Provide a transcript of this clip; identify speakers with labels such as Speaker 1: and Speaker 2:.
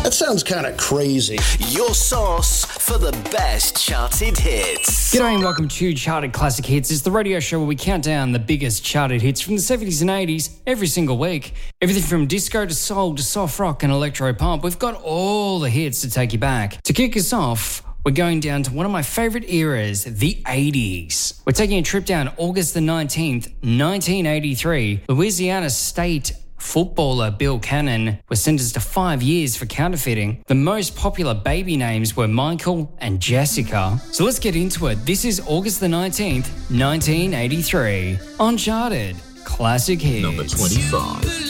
Speaker 1: That sounds kind of crazy.
Speaker 2: Your source for the best charted hits.
Speaker 3: G'day and welcome to Charted Classic Hits. It's the radio show where we count down the biggest charted hits from the 70s and 80s every single week. Everything from disco to soul to soft rock and electro pop. We've got all the hits to take you back. To kick us off, we're going down to one of my favourite eras, the 80s. We're taking a trip down August the 19th, 1983. Louisiana State footballer Bill Cannon was sentenced to 5 years for counterfeiting. The most popular baby names were Michael and Jessica. So let's get into it. This is August the 19th, 1983. On Charted Classic Hits.
Speaker 4: Number 25.